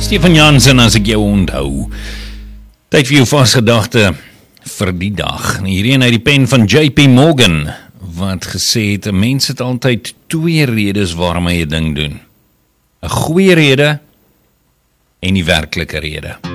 Stefan Jansen, as ek jou onthou. Tyd vir jou vasgedagte vir die dag. Hierheen uit die pen van JP Morgan, wat gesê het, 'n mens het altyd twee redes waarom hy 'n ding doen. 'n goeie rede en die werklike rede.